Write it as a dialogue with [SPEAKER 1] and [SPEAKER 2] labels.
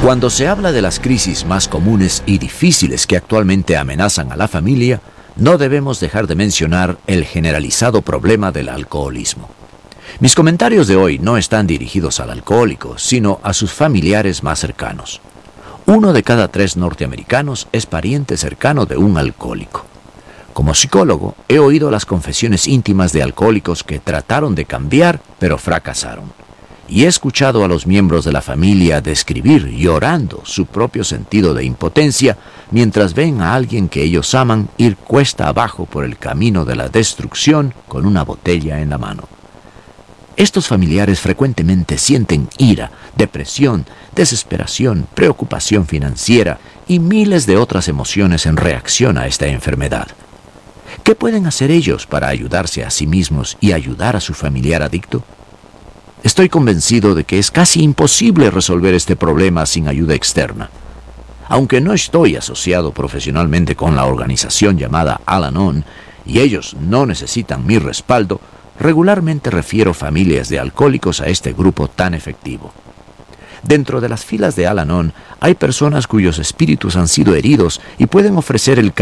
[SPEAKER 1] Cuando se habla de las crisis más comunes y difíciles que actualmente amenazan a la familia, no debemos dejar de mencionar el generalizado problema del alcoholismo. Mis comentarios de hoy no están dirigidos al alcohólico, sino a sus familiares más cercanos. 1 de cada 3 norteamericanos es pariente cercano de un alcohólico. Como psicólogo, he oído las confesiones íntimas de alcohólicos que trataron de cambiar, pero fracasaron. Y he escuchado a los miembros de la familia describir, llorando, su propio sentido de impotencia mientras ven a alguien que ellos aman ir cuesta abajo por el camino de la destrucción con una botella en la mano. Estos familiares frecuentemente sienten ira, depresión, desesperación, preocupación financiera y miles de otras emociones en reacción a esta enfermedad. ¿Qué pueden hacer ellos para ayudarse a sí mismos y ayudar a su familiar adicto? Estoy convencido de que es casi imposible resolver este problema sin ayuda externa. Aunque no estoy asociado profesionalmente con la organización llamada Al-Anon y ellos no necesitan mi respaldo, regularmente refiero familias de alcohólicos a este grupo tan efectivo. Dentro de las filas de Al-Anon hay personas cuyos espíritus han sido heridos y pueden ofrecer el